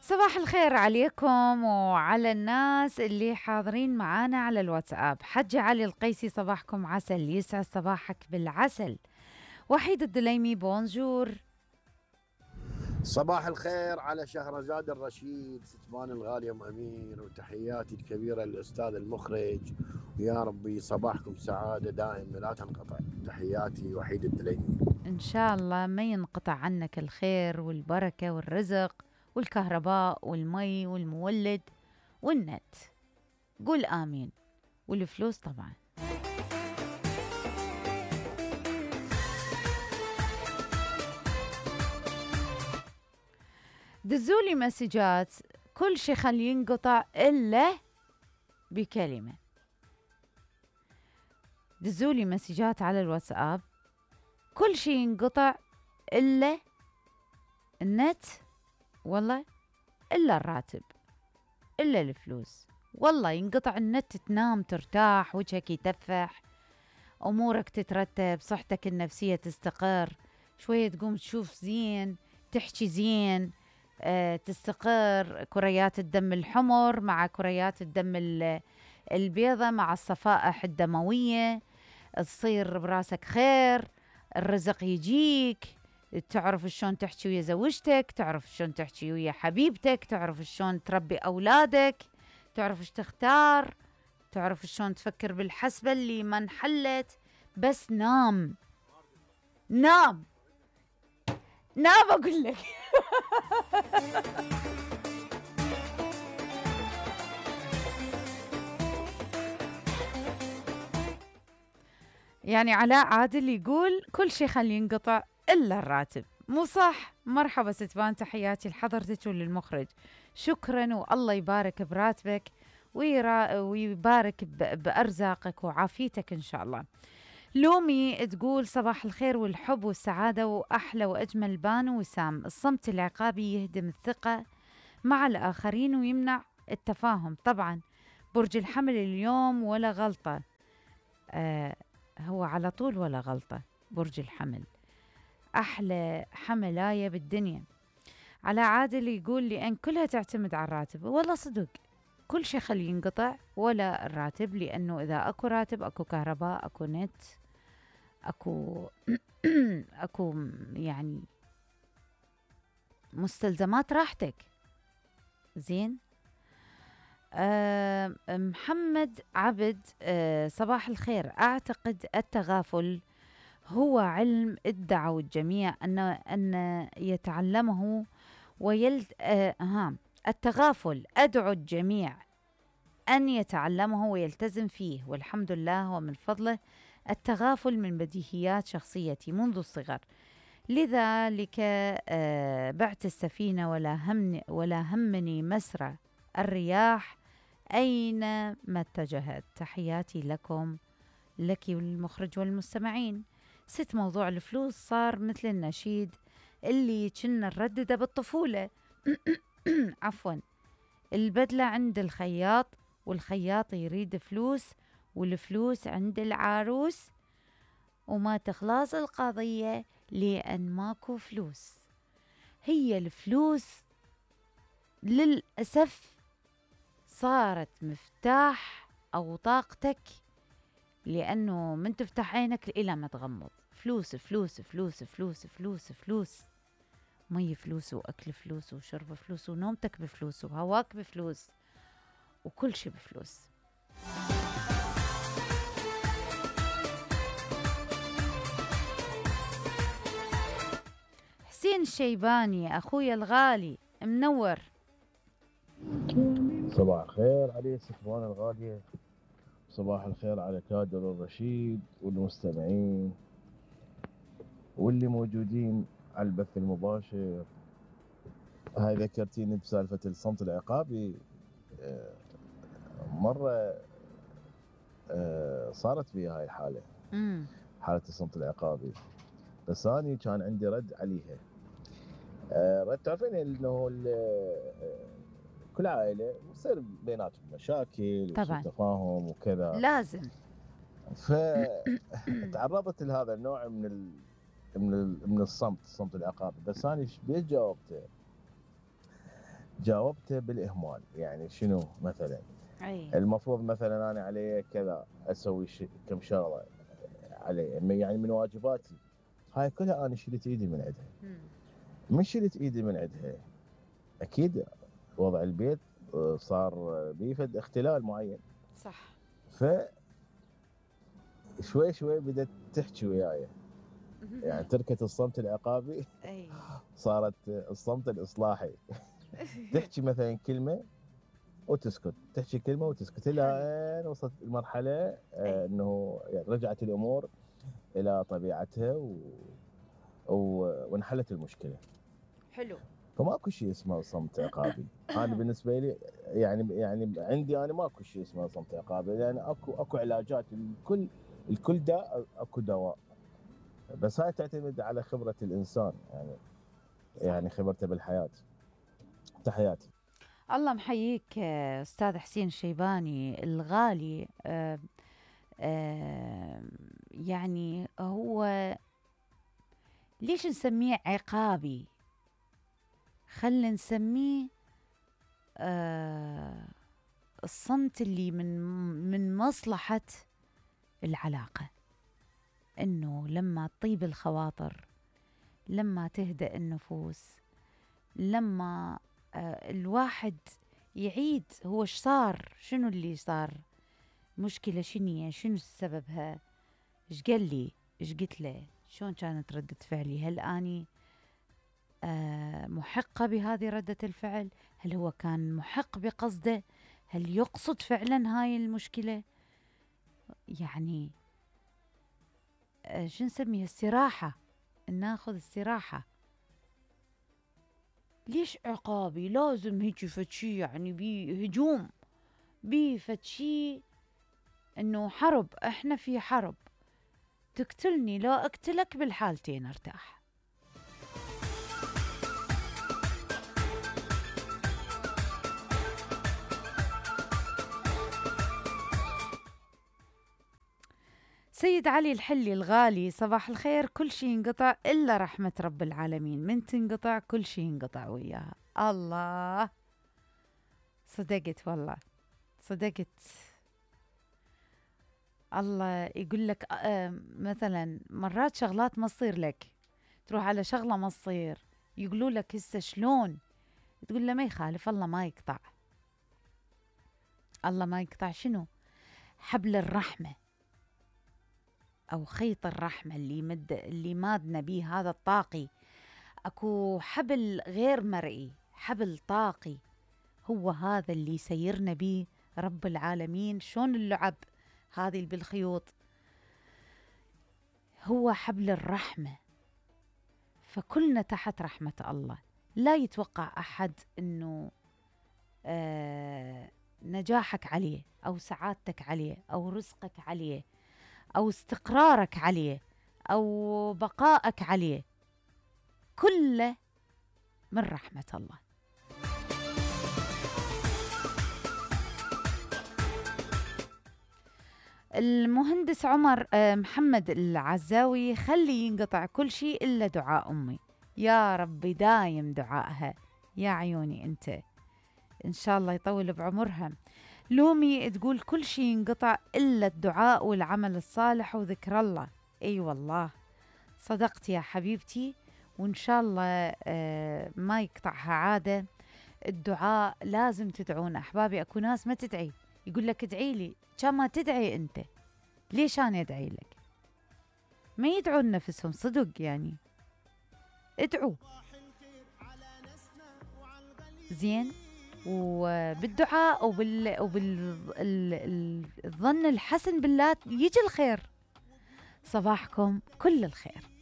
صباح الخير عليكم وعلى الناس اللي حاضرين معانا على الواتساب. حج علي القيسي، صباحكم عسل، يسعد صباحك بالعسل. وحيد الدليمي، بونجور. صباح الخير على شهرزاد الرشيد ستبان الغالي ام امير، وتحياتي الكبيره للاستاذ المخرج. ويا ربي صباحكم سعاده دائم لا تنقطع. تحياتي وحيد الدليمي. إن شاء الله ما ينقطع عنك الخير والبركة والرزق والكهرباء والمي والمولد والنت. قول آمين. والفلوس طبعا. دزولي مسجات، كل شي خليه ينقطع إلا بكلمة. دزولي مسجات على الواتساب، كل شي ينقطع إلا النت، والله، إلا الراتب، إلا الفلوس. والله ينقطع النت تنام ترتاح، وجهك يتفح، أمورك تترتب، صحتك النفسية تستقر، شوية تقوم تشوف زين، تحكي زين، تستقر كريات الدم الحمر مع كريات الدم البيضة مع الصفائح الدموية، تصير براسك خير، الرزق يجيك، تعرف شلون تحكي ويا زوجتك، تعرف شلون تحكي ويا حبيبتك، تعرف شلون تربي أولادك، تعرف ايش تختار، تعرف شلون تفكر بالحسبة اللي ما انحلت. بس نام، نام، نام أقول لك. يعني علاء عادل يقول كل شيء خليه ينقطع إلا الراتب. مو صح؟ مرحبا ستبان، تحياتي لحضرتك وللمخرج. شكرا، والله يبارك براتبك ويبارك بأرزاقك وعافيتك إن شاء الله. لومي تقول صباح الخير والحب والسعادة، وأحلى وأجمل بانو وسام. الصمت العقابي يهدم الثقة مع الآخرين ويمنع التفاهم. طبعا برج الحمل اليوم ولا غلطة. آه، هو على طول ولا غلطة. برج الحمل أحلى حملاية بالدنيا. على عادل يقول لأن كلها تعتمد على الراتب. والله صدق، كل شيء خليه ينقطع ولا الراتب، لأنه إذا أكو راتب أكو كهرباء، أكو نت، أكو أكو يعني مستلزمات راحتك. زين. محمد عبد، صباح الخير. أعتقد التغافل هو علم ادعوا الجميع أن يتعلمه التغافل أدعو الجميع أن يتعلمه ويلتزم فيه، والحمد لله ومن فضله. التغافل من بديهيات شخصيتي منذ الصغر، لذلك بعت السفينة ولا همني مسرى الرياح أينما اتجهت. تحياتي لكم، لك والمخرج والمستمعين. موضوع الفلوس صار مثل النشيد اللي كنا نردده بالطفولة. عفوا. البدلة عند الخياط، والخياط يريد فلوس، والفلوس عند العروس، وما تخلص القضية لأن ماكو فلوس. هي الفلوس للأسف صارت مفتاح أو طاقتك، لأنه من تفتح عينك إلى ما تغمض فلوس فلوس فلوس فلوس فلوس فلوس. مي فلوس، وأكل فلوس، وشرب فلوس، ونومتك بفلوس، وهواك بفلوس، وكل شي بفلوس. حسين الشيباني أخويا الغالي، منور. صباح الخير علي ستوان الغالية، صباح الخير على كادر الرشيد والمستمعين واللي موجودين على البث المباشر. هاي ذكرتيني بسالفة الصمت العقابي. مرة صارت في هاي الحالة، حالة الصمت العقابي، بس أنا كان عندي رد عليها. رد، تعرفين انه كل عائلة يصير بيناتهم مشاكل وسوء طبعا تفاهم وكذا، لازم. فتعرضت لهذا النوع من الصمت العقابي. بس انا ايش بيت جاوبته؟ جاوبته بالإهمال. يعني شنو مثلا؟ أي. المفروض مثلا أنا علي كذا أسوي كم شغلة علي، يعني من واجباتي هاي كلها أنا شلت إيدي من عندها. من شلت إيدي من عندها أكيد وضع البيت صار بيفد اختلال معين. صح. ف شوي شوي بدأت تحكي وياي، يعني تركت الصمت العقابي أي. صارت الصمت الإصلاحي. تحكي مثلا كلمة وتسكت، تحكي كلمة وتسكت، إلى أن وصلت المرحلة أنه يعني رجعت الأمور إلى طبيعتها وانحلت المشكلة. حلو. فماكو شيء اسمه صمت عقابي. أنا بالنسبة لي يعني عندي أنا ماكو شيء اسمه صمت عقابي، لأن يعني أكو علاجات. الكل داء أكو دواء، بس هاي تعتمد على خبرة الإنسان، يعني خبرته بالحياة. تحياتي. الله محييك أستاذ حسين الشيباني الغالي. يعني هو ليش نسميه عقابي؟ خلنا نسميه الصمت اللي من مصلحة العلاقة، إنه لما تطيب الخواطر، لما تهدأ النفوس، لما الواحد يعيد هو ايش صار، شنو اللي صار، مشكلة شنو سببها، ايش قال لي، ايش قلت له، شلون كانت ردة فعلي، هل أني محقة بهذه ردة الفعل، هل هو كان محق بقصده، هل يقصد فعلا هاي المشكلة، يعني شو نسميها، استراحة، ناخذ استراحة. ليش عقابي؟ لازم هيك فتشي، يعني بهجوم، بفتشي انه حرب، احنا في حرب، تقتلني لا اقتلك، بالحالتين ارتاح. سيد علي الحلي الغالي، صباح الخير. كل شيء ينقطع إلا رحمة رب العالمين، من تنقطع كل شيء ينقطع وياها. الله، صدقت والله، صدقت. الله يقول لك مثلا مرات شغلات ما تصير لك، تروح على شغلة ما تصير، يقولوا لك هسه شلون، تقول له ما يخالف، الله ما يقطع. الله ما يقطع شنو؟ حبل الرحمة أو خيط الرحمة اللي مادنا به هذا الطاقي. أكو حبل غير مرئي، حبل طاقي، هو هذا اللي يسيرنا به رب العالمين. شون اللعب هذه بالخيوط، هو حبل الرحمة. فكلنا تحت رحمة الله. لا يتوقع أحد أنه نجاحك عليه، أو سعادتك عليه، أو رزقك عليه، أو استقرارك عليه، أو بقائك عليه، كله من رحمة الله. المهندس عمر محمد العزاوي، خلي ينقطع كل شيء إلا دعاء أمي، يا ربي دايم دعائها، يا عيوني أنت، إن شاء الله يطول بعمرها. لومي تقول كل شيء ينقطع إلا الدعاء والعمل الصالح وذكر الله. أي والله صدقت يا حبيبتي، وإن شاء الله ما يقطعها عادة. الدعاء لازم تدعون أحبابي. أكو ناس ما تدعي، يقول لك ادعي لي، كان ما تدعي أنت، ليش أنا أدعي لك؟ ما يدعون نفسهم صدق، يعني ادعوا زين، وبالدعاء وبالظن الحسن بالله يجي الخير. صباحكم كل الخير.